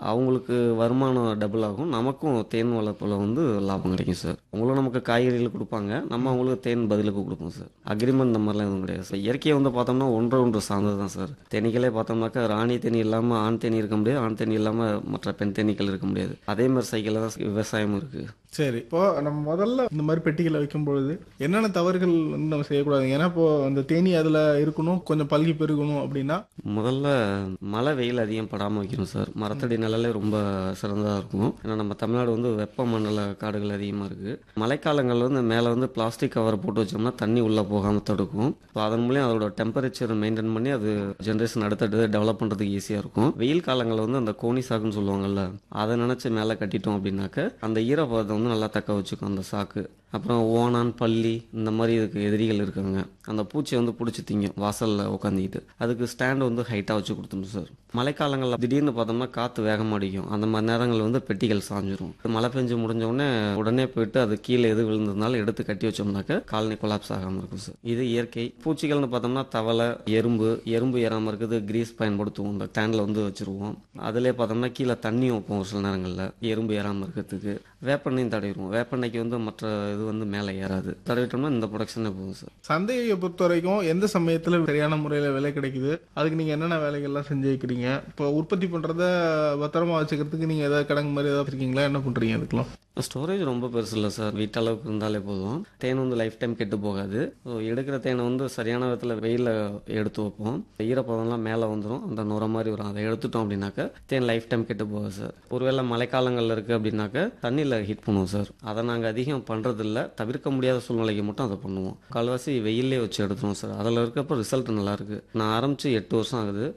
அவங்களுக்கு வருமானம் டபுள் ஆகும். நமக்கும் தேன் வளர்ப்புல வந்து லாபம் கிடைக்கும் சார். அவங்களும் நமக்கு காய்கறிகள் குடுப்பாங்க. நம்ம அவங்களுக்கு தேன் பதிலுக்கு குடுப்போம் சார். அக்ரிமெண்ட் இந்த மாரிலாம் எதுவும் கிடையாது சார். இயற்கையை வந்து பார்த்தோம்னா ஒன்று சார்ந்தது தான் சார். தேனீக்களே பார்த்தோம்னாக்கா ராணி தேனீ இல்லாம ஆண் தேனீ இருக்க முடியாது. ஆண் தேனீ இல்லாம மற்ற பெண் தேனீக்கள் இருக்க முடியாது. அதே மாரி சைக்கிள்ல தான் விவசாயமும் இருக்கு. சரி. இப்போ நம்ம முதல்ல இந்த மாதிரி பெட்டிகளை வைக்கும்பொழுது என்னென்ன தவறுகள் வந்து நம்ம செய்யக்கூடாது? ஏன்னா இப்போ அந்த தேனீ அதில் இருக்கணும், கொஞ்சம் பல்கி பெருகணும் அப்படின்னா முதல்ல மழை வெயில் அதிகம் படாமல் வைக்கணும் சார். மரத்தடி நிழலே ரொம்ப சிறந்ததாக இருக்கும். ஏன்னா நம்ம தமிழ்நாடு வந்து வெப்பமண்டல காடுகள் அதிகமாக இருக்குது. மழைக்காலங்களில் வந்து மேலே வந்து பிளாஸ்டிக் கவர் போட்டு வச்சோம்னா தண்ணி உள்ளே போகாமல் தடுக்கும். ஸோ அதன் மூலியம் அதோட டெம்பரேச்சர் மெயின்டைன் பண்ணி அது ஜென்ரேஷன் அடுத்தடுத்து டெவலப் பண்ணுறதுக்கு ஈஸியாக இருக்கும். வெயில் காலங்களில் வந்து அந்த கோனி சாக்குன்னு சொல்லுவாங்கல்ல, அதை நினச்சி மேலே கட்டிட்டோம் அப்படின்னாக்க அந்த ஈரப்பதத்தை வந்து நல்லா தக்க வச்சுக்கும் அந்த சாக்கு. அப்புறம் ஓணான் பல்லி இந்த மாதிரி இதுக்கு எதிரிகள் இருக்காங்க. அந்த பூச்சியை வந்து பிடிச்சி திங்கும் வாசலில் உட்காந்துக்கிட்டு. அதுக்கு ஸ்டாண்டு வந்து ஹைட்டாக வச்சு கொடுத்துரும் சார். மழைக்காலங்களில் திடீர்னு பார்த்தோம்னா காற்று வேகமாக அடிக்கும். அந்த மாதிரி நேரங்களில் வந்து பெட்டிகள் சாஞ்சிரும். மழை பெஞ்சு முடிஞ்ச உடனே போயிட்டு அது கீழே எது விழுந்ததுனால எடுத்து கட்டி வச்சோம்னாக்க காலனி கொலாப்ஸ் ஆகாமல் இருக்கும் சார். இது இயற்கை. பூச்சிகள்னு பார்த்தோம்னா தவளை, எறும்பு ஏறாமல் இருக்குது கிரீஸ் பயன்படுத்துவோம். இந்த ஸ்டாண்டில் வந்து வச்சுருவோம். அதிலே பார்த்தோம்னா கீழே தண்ணி வைப்போம் ஒரு சில நேரங்களில் எறும்பு ஏறாமல் இருக்கிறதுக்கு. வேப்பெண்ணையும் தடவிடுவோம். வேப்பெண்ணைக்கு வந்து மற்ற இது வந்து மேலே ஏறாது. தடவிட்டோம்னா இந்த ப்ரொடக்ஷனே போகும் சார். சந்தையை பொறுத்த வரைக்கும் எந்த சமயத்தில் சரியான முறையில் விலை கிடைக்குது, அதுக்கு நீங்கள் என்னென்ன வேலைகள்லாம் செஞ்சு வைக்கிறீங்க? இப்போ உற்பத்தி பண்ணுறத பத்திரமா வச்சுக்கிறதுக்கு நீங்கள் ஏதாவது கிடங்கு மாதிரி ஏதாவது இருக்கீங்களா? என்ன பண்ணுறீங்க அதுக்கெல்லாம்? ஸ்டோரேஜ் ரொம்ப பெருசு இல்லை சார். வீட்டளவுக்கு இருந்தாலே போதும். தேன் வந்து லைஃப் டைம் கெட்டு போகாது. ஸோ எடுக்கிற தேனை வந்து சரியான விதத்தில் வெயிலில் எடுத்து வைப்போம். ஈரப்பதம்லாம் மேலே வந்துடும். அந்த நுர மாதிரி வரும். அதை எடுத்துட்டோம் அப்படின்னாக்க தேன் லைஃப் டைம் கெட்டு போகாது சார். ஒருவேளை மழைக்காலங்களில் இருக்குது அப்படின்னாக்க தண்ணியில் ஹீட் பண்ணுவோம் சார். அதை நாங்கள் அதிகம் பண்ணுறதில்ல. தவிர்க்க முடியாத சூழ்நிலைக்கு மட்டும் அதை பண்ணுவோம். கால்வாசி வெயிலே வச்சு எடுத்துருவோம் சார். அதில் இருக்கப்போ ரிசல்ட் நல்லாயிருக்கு. நான் ஆரம்பித்து 8 வருஷம் ஆகுது.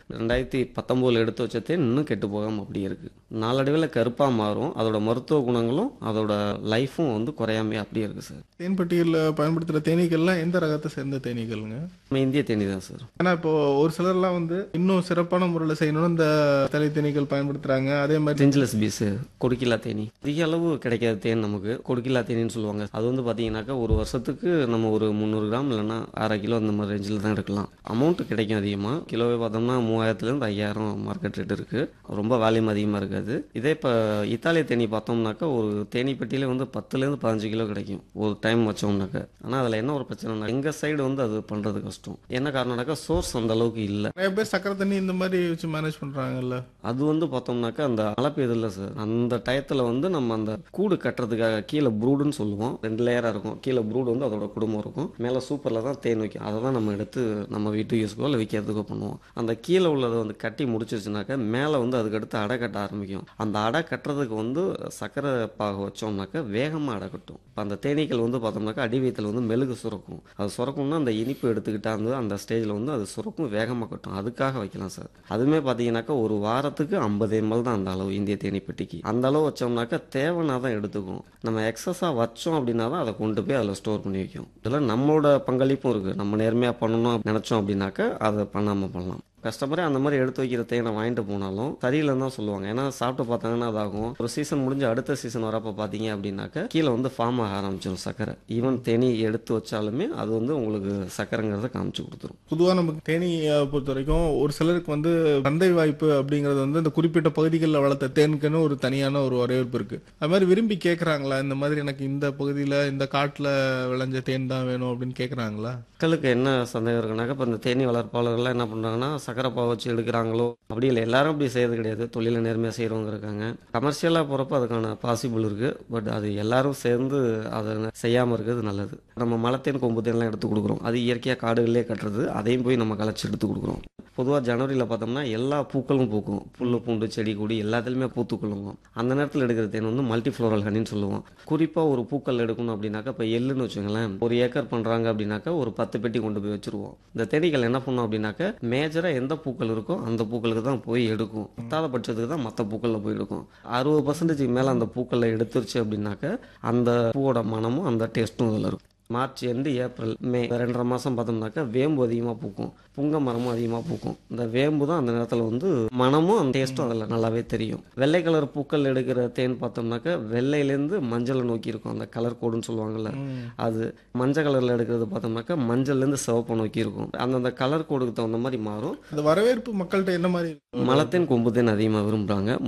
2019 எடுத்து வச்ச தேன் இன்னும் கெட்டு போகாமல் அப்படியே இருக்குது. நாளடைவில் கருப்பாக மாறும். அதோட மருத்துவ குணங்களும் அதோட லைஃப்பும் வந்து குறையாமே அப்படியே இருக்குது சார். தேன்பட்டியில் பயன்படுத்துகிற தேனீக்கள்லாம் எந்த ரகத்தை சேர்ந்த தேனீக்கள்ங்க? நம்ம இந்திய தேனி தான் சார். ஏன்னா இப்போ ஒரு சிலர்லாம் வந்து இன்னும் சிறப்பான முறையில் செய்யணும்னு இந்த தலை தேனீக்கள் பயன்படுத்துகிறாங்க. அதே மாதிரி டென்ஜிலஸ் பீஸ், கொடுக்கிலா தேனி அதிக அளவு கிடைக்காத தேன் நமக்கு கொடுக்கிலா தேனின்னு சொல்லுவாங்க. அது வந்து பார்த்தீங்கன்னாக்கா ஒரு வருஷத்துக்கு நம்ம ஒரு 300 கிராம் இல்லைன்னா 1/2 கிலோ அந்த மாதிரி ரேஞ்சில் தான் எடுக்கலாம். அமௌண்ட் கிடைக்கும் அதிகமாக. கிலோவே பார்த்தோம்னா 3000-5000 மார்க்கெட் ரேட் இருக்குது. ரொம்ப வேல்யூம் அதிகமாக இருக்காது. இதே இப்போ இத்தாலிய தேனி பார்த்தோம்னாக்கா ஒரு தேனி பெட்டியிலே வந்து 10-15 கிலோ கிடைக்கும் ஒரு டைம் வச்சோம்னாக்கா. ஆனால் அதில் என்ன ஒரு பிரச்சனைனா எங்கள் சைடு வந்து அது பண்ணுறது கஷ்டம். என்ன காரணம்னாக்கா சோர்ஸ் அந்த அளவுக்கு இல்லை. நிறைய பேர் சக்கரை தண்ணி இந்த மாதிரி வச்சு மேனேஜ் பண்ணுறாங்கல்ல. அது வந்து பார்த்தோம்னாக்கா அந்த மழை பெய்யுது இல்லை சார், அந்த டயத்தில் வந்து நம்ம அந்த கூடு கட்டுறதுக்காக கீழே ப்ரூடுன்னு சொல்லுவோம். 2 லேயராக இருக்கும். கீழே ப்ரூடு வந்து அதோட குடும்பம் இருக்கும். மேலே சூப்பரில் தான் தேன் வைக்கும். அதை தான் நம்ம எடுத்து நம்ம வீட்டு யூஸ்க்கோ இல்லை விற்கிறதுக்கோ பண்ணுவோம். அந்த கீழே உள்ளதை வந்து கட்டி முடிச்சிருச்சுனாக்கா மேலே வந்து அதுக்கு அடுத்து அடை கட்ட ஆரம்பிக்கும். அந்த அடை கட்டுறதுக்கு வந்து சக்கரை பாகு வச்சோம்னாக்கா வேகமாக அடை கட்டும். இப்போ அந்த தேனீக்கள் வந்து பார்த்தோம்னாக்கா அடிவயத்தில் வந்து மெழுகு சுரக்கும். அது சுரக்கும்னா அந்த இனிப்பு எடுத்துக்கிட்டா வந்து அந்த ஸ்டேஜில் வந்து அது சுரக்கும், வேகமாக கட்டும். அதுக்காக வைக்கலாம் சார். அதுவுமே பார்த்தீங்கன்னாக்கா ஒரு வாரத்துக்கு 50 ml தான் அந்த அளவு இந்திய தேனி பெட்டிக்கு. அந்த அளவு வச்சோம்னாக்கா தேவைன்னா தான் எடுத்துக்கும். நம்ம எக்ஸஸாக வச்சோம் அப்படின்னா தான் அதை கொண்டு போய் அதில் ஸ்டோர் பண்ணி வைக்கும். இதில் நம்மளோட பங்களிப்பும் இருக்குது. நம்ம நேர்மையாக பண்ணணும் நினச்சோம் அப்படின்னாக்கா அதை பண்ணாமல் பண்ணலாம். கஸ்டமரே அந்த மாதிரி எடுத்து வைக்கிற தேனை வாங்கிட்டு போனாலும் சரியில்லைன்னு தான் சொல்லுவாங்க. ஏன்னா சாப்பிட்டு பார்த்தாங்கன்னா அதாகும். ஒரு சீசன் முடிஞ்சு அடுத்த சீசன் வரப்போ பார்த்தீங்க அப்படின்னாக்கா கீழே வந்து ஃபார்ம் ஆக ஆரம்பிச்சிடும் சக்கரை. ஈவன் தேனி எடுத்து வச்சாலுமே அது வந்து உங்களுக்கு சக்கரைங்கிறத காமிச்சு கொடுத்துரும். பொதுவாக நமக்கு தேனியை பொறுத்த வரைக்கும் ஒரு சிலருக்கு வந்து சந்தை வாய்ப்பு அப்படிங்கிறது வந்து இந்த குறிப்பிட்ட பகுதிகளில் வளர்த்த தேனுக்குன்னு ஒரு தனியான ஒரு வரவேற்பு இருக்குது. அது மாதிரி விரும்பி கேட்குறாங்களா? இந்த மாதிரி எனக்கு இந்த பகுதியில் இந்த காட்டில் விளைஞ்ச தேன் தான் வேணும் அப்படின்னு கேட்குறாங்களா? மக்களுக்கு என்ன சந்தேகம் இருக்குனாக்கா இப்போ இந்த தேனி வளர்ப்பாளர்கள்லாம் என்ன பண்ணுறாங்கன்னா சக்கரை பாவை வச்சு எடுக்கிறாங்களோ அப்படி இல்லை. எல்லாரும் அப்படி செய்யறது கிடையாது. தொழிலை நேர்மையாக செய்கிறவங்க இருக்காங்க. கமர்ஷியலாக போகிறப்ப அதுக்கான பாசிபிள் இருக்குது. பட் அது எல்லாரும் சேர்ந்து அதை செய்யாமல் இருக்கிறது நல்லது. நம்ம மலத்தேன் கொம்பு தேன்லாம் எடுத்து கொடுக்குறோம். அது இயற்கையாக காடுகளிலே கட்டுறது. அதையும் போய் நம்ம கலைச்சி எடுத்து கொடுக்குறோம். பொதுவாக ஜனவரியில் பார்த்தோம்னா எல்லா பூக்களும் பூக்கும். புல் பூண்டு செடி கொடி எல்லாத்துலேயுமே பூத்துக்கொள்ளுவோம். அந்த நேரத்தில் எடுக்கிற தேன் வந்து மல்டி ஃப்ளோரல் ஹனின்னு சொல்லுவோம். குறிப்பாக ஒரு பூக்கள் எடுக்கணும் அப்படின்னாக்கா இப்போ எள்ளுன்னு வச்சுங்களேன், 1 ஏக்கர் பண்ணுறாங்க அப்படின்னாக்கா ஒரு 10 பெட்டி கொண்டு போய் வச்சுருவோம். இந்த தேனீக்கள் என்ன பண்ணும் அப்படின்னாக்கா மேஜராக எந்த பூக்கள் இருக்கோ அந்த பூக்களுக்கு தான் போய் எடுக்கும். பத்தாத பட்சத்துக்கு தான் மற்ற பூக்களில் போய் எடுக்கும். 60% மேலே அந்த பூக்களில் எடுத்துருச்சு அப்படின்னாக்கா அந்த பூவோட மனமும் அந்த டேஸ்ட்டும் அதில் இருக்கும். மார்ச் எண்டு ஏப்ரல் மே 2.5 மாதம் பார்த்தோம்னாக்கா வேம்பு அதிகமாக பூக்கும். புங்க மரமும் அதிகமாக பூக்கும். இந்த வேம்பு தான் அந்த நேரத்தில் வந்து மனமும் அந்த டேஸ்ட்டும் அதில் நல்லாவே தெரியும். வெள்ளை கலர் பூக்கள் எடுக்கிற தேன் பார்த்தோம்னாக்கா வெள்ளையிலேருந்து மஞ்சளை நோக்கி இருக்கும். அந்த கலர் கோடுன்னு சொல்லுவாங்கள்ல, அது மஞ்சள் கலரில் எடுக்கிறது பார்த்தோம்னாக்கா மஞ்சள்லேருந்து சிவப்பு நோக்கி இருக்கும். அந்தந்த கலர் கோடுக்கு தகுந்த மாதிரி மாறும். அந்த வரவேற்பு மக்கள்கிட்ட என்ன மாதிரி? மலத்தேன் கொம்பு தேன் அதிகமாக விரும்புகிறாங்க.